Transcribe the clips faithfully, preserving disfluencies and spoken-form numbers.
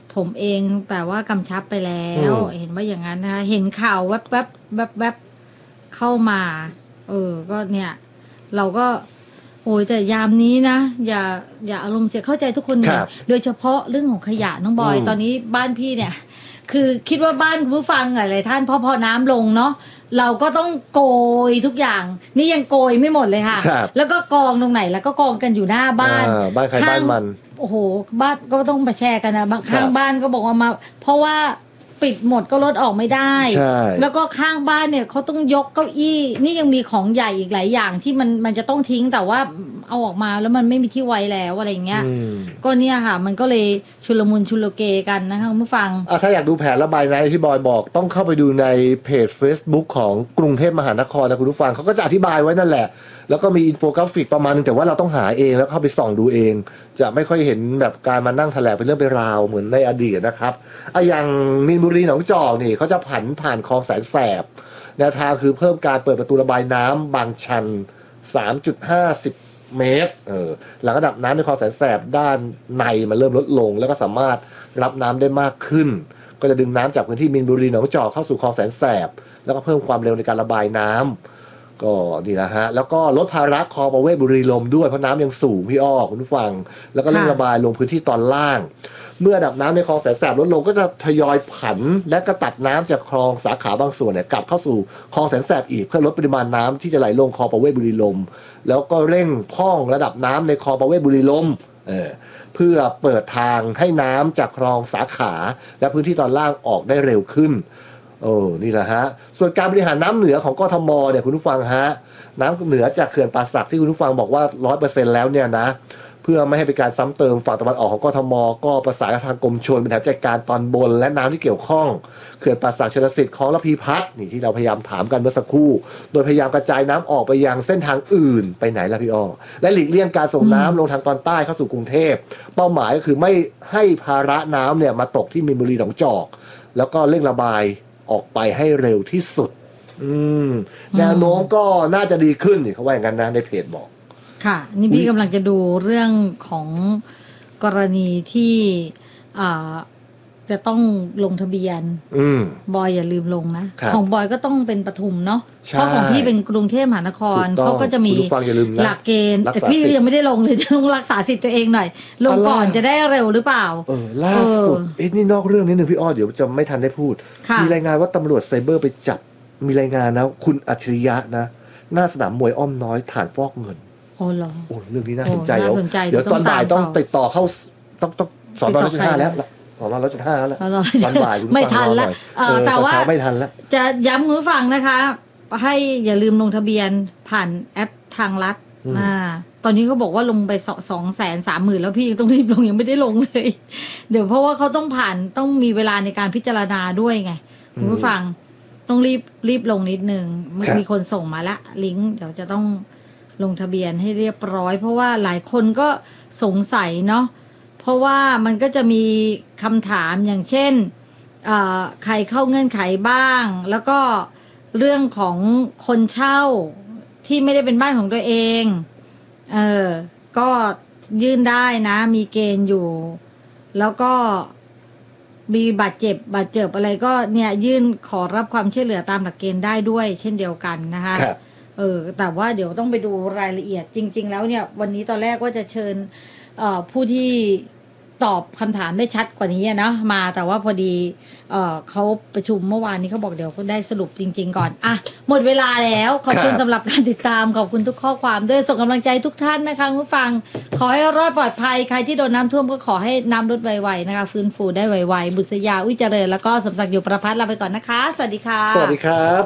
ผมเองแต่ว่ากำชับไปแล้วเห็นว่าอย่างนั้นนะคะเห็นข่าวแวบแวบแวบแวบเข้ามาเออก็เนี่ยเราก็โอ้ยแต่ยามนี้นะอย่าอย่าอารมณ์เสียเข้าใจทุกคนเนี่ยโดยเฉพาะเรื่องของขยะน้องบอยตอนนี้บ้านพี่เนี่ยคือคิดว่าบ้านผู้ฟังหลายๆท่านพอพอน้ำลงเนาะเราก็ต้องโกยทุกอย่างนี่ยังโกยไม่หมดเลยค่ะแล้วก็กองตรงไหนแล้วก็กองกันอยู่หน้าบ้านบ้านใครบ้านมันโอ้โหบ้านก็ต้องไปแชร์กันนะบางข้างบ้านก็บอกว่ามาเพราะว่าปิดหมดก็รถออกไม่ได้แล้วก็ข้างบ้านเนี่ยเขาต้องยกเก้าอี้นี่ยังมีของใหญ่อีกหลายอย่างที่มันมันจะต้องทิ้งแต่ว่าเอาออกมาแล้วมันไม่มีที่ไว้แล้วอะไรเงี้ยก็เนี่ยค่ะมันก็เลยชุลมุนชุลเกกันนะคะคุณผู้ฟังอ่ะถ้าอยากดูแผนระบายน้ำที่บอยบอกต้องเข้าไปดูในเพจ Facebook ของกรุงเทพมหานครนะคุณผู้ฟังเขาก็จะอธิบายไว้นั่นแหละแล้วก็มีอินโฟกราฟิกประมาณนึงแต่ว่าเราต้องหาเองแล้วเข้าไปส่องดูเองจะไม่ค่อยเห็นแบบการมานั่งแถลงเป็นเรื่องเป็นราวเหมือนในอดีตนะครับอ่ะอย่างมีนบุรีหนองจอกนี่เขาจะผันผ่านคลองแสนแสบแนวทางคือเพิ่มการเปิดประตูระบายน้ำบางชัน สามจุดห้าศูนย์ เมตรเออหลังระดับน้ำในคลองแสนแสบด้านในมันเริ่มลดลงแล้วก็สามารถรับน้ำได้มากขึ้นก็จะดึงน้ำจากพื้นที่มีนบุรีหนองจอกเข้าสู่คลองแสนแสบแล้วก็เพิ่มความเร็วในการระบายน้ำก็ดีนะฮะแล้วก็ลดภาระคลองประเวศบุรีลมด้วยเพราะน้ำยังสูงพี่อ้อคุณผู้ฟังแล้วก็เร่งระบายลงพื้นที่ตอนล่างเมื่อระดับน้ำในคลองแสนแสบลดลงก็จะทยอยผันและก็ตัดน้ำจากคลองสาขาบางส่วนเนี่ยกลับเข้าสู่คลองแสนแสบอีกเพื่อลดปริมาณน้ำที่จะไหลลงคลองประเวศบุรีลมแล้วก็เร่งพ่องระดับน้ำในคลองประเวศบุรีลมเออเพื่อเปิดทางให้น้ำจากคลองสาขาและพื้นที่ตอนล่างออกได้เร็วขึ้นโอ้นี่แหละฮะส่วนการบริหารน้ำเหนือของกทมเนี่ยคุณผู้ฟังฮะน้ำเหนือจากเขื่อนป่าสักที่คุณผู้ฟังบอกว่า ร้อยเปอร์เซ็นต์ แล้วเนี่ยนะเพื่อไม่ให้เป็นการซ้ำเติมฝั่งตะวันออกของกทมก็ประสานกับทางกรมชลบริหารจัดการตอนบนและน้ำที่เกี่ยวข้องเขื่อนป่าสักชลสิทธิ์คลองระพีพัฒน์นี่ที่เราพยายามถามกันเมื่อสักครู่โดยพยายามกระจายน้ำออกไปยังเส้นทางอื่นไปไหนล่ะพี่อ้อและหลีกเลี่ยงการส่งน้ำลงทางตอนใต้เข้าสู่กรุงเทพเป้าหมายก็คือไม่ให้ภาระน้ำเนี่ยมาตกที่มีนบุรีหนองจอกแล้วก็เร่งระบายออกไปให้เร็วที่สุดอืมแนวโน้มก็น่าจะดีขึ้นนี่เขาว่าอย่างนั้นนะในเพจบอกค่ะนี่พี่กำลังจะดูเรื่องของกรณีที่อ่าจะต้องลงทะเบียนบอยอย่าลืมลงนะของบอยก็ต้องเป็นปทุมเนาะเพราะของพี่เป็นกรุงเทพมหานครเขาก็จะมีหลักเกณฑ์แต่พี่ยังไม่ได้ลงเลยต้องรักษาสิทธิ์ตัวเองหน่อยลงก่อนจะได้เร็วหรือเปล่าเออล่าสุดเอ๊ะนี่นอกเรื่องนิดนึงพี่อ้อเดี๋ยวจะไม่ทันได้พูดมีรายงานว่าตำรวจไซเบอร์ไปจับมีรายงานนะคุณอัจฉริยะนะหน้าสนามมวยอ้อมน้อยฐานฟอกเงินโอ้เหรอโอ้เรื่องนี้น่าสนใจแล้วเดี๋ยวตอนบ่ายต้องติดต่อเข้าต้องต้องสอนร้อยจุดห้าแล้วสอนร้อยจุดห้าแล้วตอนบ่ายไม่ทันแล้วแต่ว่าไม่ทันแล้วจะย้ำคุณผู้ฟังนะคะให้อย่าลืมลงทะเบียนผ่านแอปทางรัฐอ่าตอนนี้เขาบอกว่าลงไปสองแสนสามหมื่นแล้วพี่ต้องรีบลงยังไม่ได้ลงเลยเดี๋ยวเพราะว่าเขาต้องผ่านต้องมีเวลาในการพิจารณาด้วยไงคุณผู้ฟังต้องรีบรีบลงนิดนึงมีคนส่งมาละลิงก์เดี๋ยวจะต้องลงทะเบียนให้เรียบร้อยเพราะว่าหลายคนก็สงสัยเนาะเพราะว่ามันก็จะมีคำถามอย่างเช่นใครเข้าเงื่อนไขบ้างแล้วก็เรื่องของคนเช่าที่ไม่ได้เป็นบ้านของตัวเองเออก็ยื่นได้นะมีเกณฑ์อยู่แล้วก็มีบาดเจ็บบาดเจ็บอะไรก็เนี่ยยื่นขอรับความช่วยเหลือตามหลักเกณฑ์ได้ด้วยเช่นเดียวกันนะคะเออแต่ว่าเดี๋ยวต้องไปดูรายละเอียดจริงๆแล้วเนี่ยวันนี้ตอนแรกว่าจะเชิญเอ่อผู้ที่ตอบคำถามได้ชัดกว่านี้นะมาแต่ว่าพอดีเอ่อเขาประชุมเมื่อวานนี้เขาบอกเดี๋ยวเขาได้สรุปจริงๆก่อนอ่ะหมดเวลาแล้วขอบคุณสำหรับการติดตามขอบคุณทุกข้อความด้วยส่งกำลังใจทุกท่านนะคะผู้ฟังขอให้รอดปลอดภัยใครที่โดนน้ำท่วมก็ขอให้น้ำลดไวๆนะคะฟื้นฟูได้ไวๆบุษยาอุ้ยเจริญแล้วก็สมศักดิ์อยู่ประภัสลาไปก่อนนะคะสวัสดีค่ะสวัสดีครับ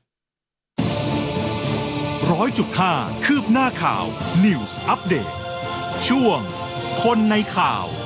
ร้อยจุดห้าคืบหน้าข่าว News Update ช่วงคนในข่าว